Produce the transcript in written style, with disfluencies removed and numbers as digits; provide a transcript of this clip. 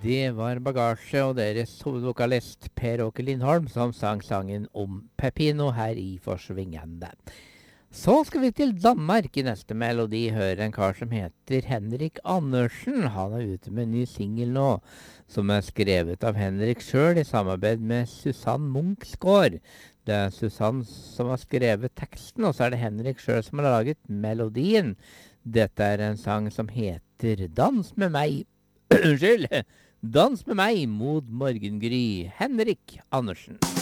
Det var Bagasje og deres hovedvokalist Per Åke Lindholm som sang sangen om Pepino her i Forsvingende. Så skal vi til Danmark i neste melodi høre en kar som heter Henrik Andersen. Han er ute med en ny single nå, som er skrevet av Henrik selv i samarbeid med Susann Munksgaard. Det er Susann som har skrevet teksten, og så er det Henrik selv som har laget melodien. Dette er en sang som heter Dans med meg. Unnskyld! Dans med meg mot morgengry. Henrik Andersen.